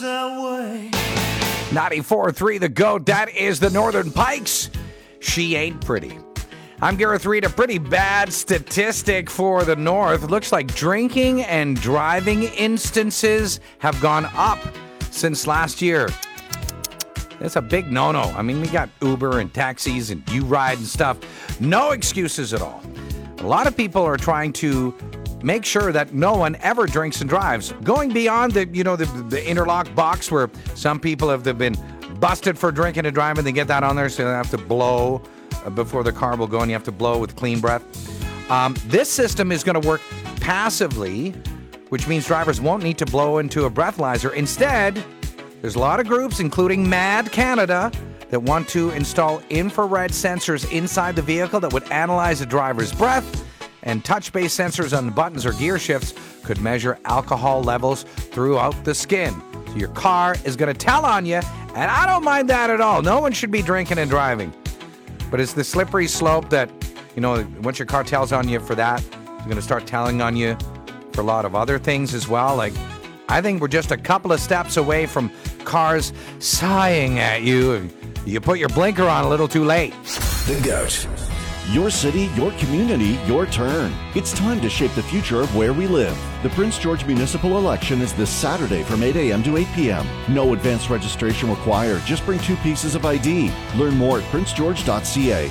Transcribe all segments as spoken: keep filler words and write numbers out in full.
away. ninety-four three The Goat, that is the Northern Pikes. She ain't pretty. I'm Gareth Reed. A pretty bad statistic for the North. Looks like drinking and driving instances have gone up since last year. It's a big no-no. I mean, we got Uber and taxis and U-Ride and stuff. No excuses at all. A lot of people are trying to make sure that no one ever drinks and drives. Going beyond the, you know, the, the interlock box where some people have been busted for drinking and driving. They get that on there, so they have to blow before the car will go, and you have to blow with clean breath. Um, this system is going to work passively, which means drivers won't need to blow into a breathalyzer. Instead, there's a lot of groups, including Mad Canada, that want to install infrared sensors inside the vehicle that would analyze the driver's breath, and touch-based sensors on buttons or gear shifts could measure alcohol levels throughout the skin. So your car is going to tell on you, and I don't mind that at all. No one should be drinking and driving. But it's the slippery slope that, you know, once your car tells on you for that, you're going to start telling on you for a lot of other things as well. Like, I think we're just a couple of steps away from cars sighing at you and you put your blinker on a little too late. The Goat. Your city, your community, your turn. It's time to shape the future of where we live. The Prince George Municipal Election is this Saturday from eight a.m. to eight p.m. No advanced registration required. Just bring two pieces of I D. Learn more at prince george dot c a.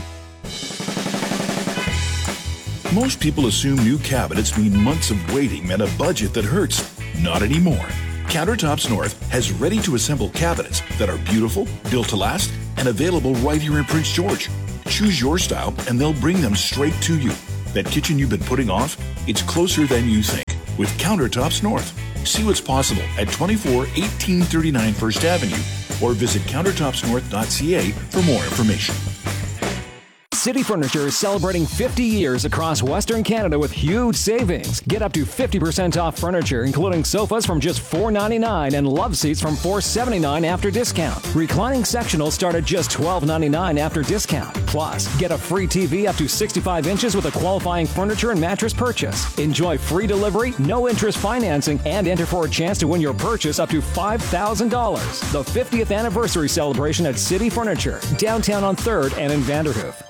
Most people assume new cabinets mean months of waiting and a budget that hurts. Not anymore. Countertops North has ready-to-assemble cabinets that are beautiful, built to last, and available right here in Prince George. Choose your style, and they'll bring them straight to you. That kitchen you've been putting off, it's closer than you think with Countertops North. See what's possible at twenty-four eighteen thirty-nine First Avenue or visit countertops north dot c a for more information. City Furniture is celebrating fifty years across Western Canada with huge savings. Get up to fifty percent off furniture, including sofas from just four ninety-nine and love seats from four seventy-nine after discount. Reclining sectionals start at just twelve ninety-nine after discount. Plus, get a free T V up to sixty-five inches with a qualifying furniture and mattress purchase. Enjoy free delivery, no interest financing, and enter for a chance to win your purchase up to five thousand dollars. The fiftieth anniversary celebration at City Furniture, downtown on third and in Vanderhoof.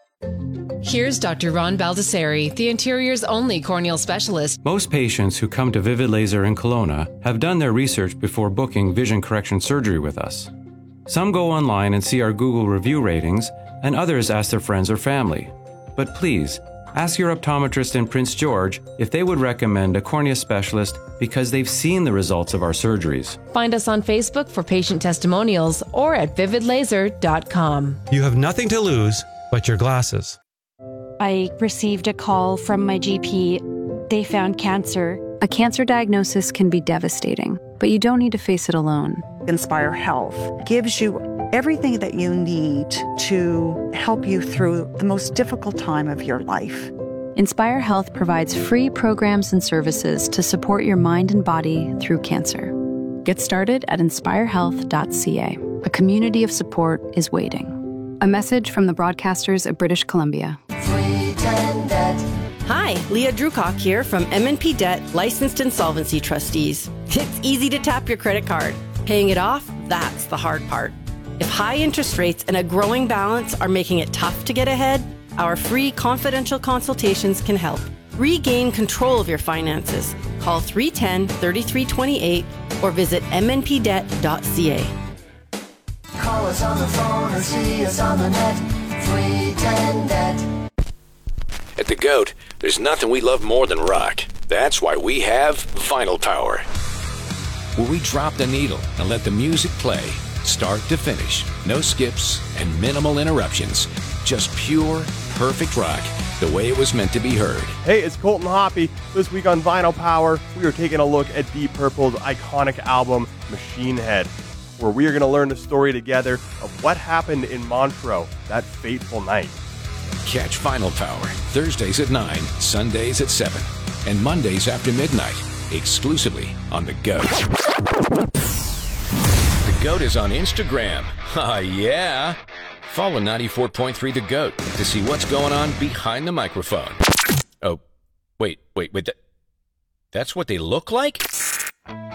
Here's Doctor Ron Baldessari, the interior's only corneal specialist. Most patients who come to Vivid Laser in Kelowna have done their research before booking vision correction surgery with us. Some go online and see our Google review ratings, and others ask their friends or family. But please, ask your optometrist in Prince George if they would recommend a cornea specialist because they've seen the results of our surgeries. Find us on Facebook for patient testimonials or at vivid laser dot com. You have nothing to lose but your glasses. I received a call from my G P. They found cancer. A cancer diagnosis can be devastating, but you don't need to face it alone. Inspire Health gives you everything that you need to help you through the most difficult time of your life. Inspire Health provides free programs and services to support your mind and body through cancer. Get started at inspire health dot c a. A community of support is waiting. A message from the broadcasters of British Columbia. Hi, Leah Drucock here from M and P Debt Licensed Insolvency Trustees. It's easy to tap your credit card. Paying it off, that's the hard part. If high interest rates and a growing balance are making it tough to get ahead, our free confidential consultations can help. Regain control of your finances. Call three one zero, three three two eight or visit m n p debt dot c a. Call us on the phone or see us on the net. three ten debt. At The Goat, there's nothing we love more than rock. That's why we have Vinyl Power, where we drop the needle and let the music play, start to finish. No skips and minimal interruptions. Just pure, perfect rock, the way it was meant to be heard. Hey, it's Colton Hoppy. This week on Vinyl Power, we are taking a look at Deep Purple's iconic album, Machine Head, where we are going to learn the story together of what happened in Montreux that fateful night. Catch Vinyl Power Thursdays at nine, Sundays at seven, and Mondays after midnight, exclusively on The Goat. The Goat is on Instagram. Ah, yeah. Follow ninety-four point three The Goat to see what's going on behind the microphone. Oh, wait, wait, wait. That, that's what they look like?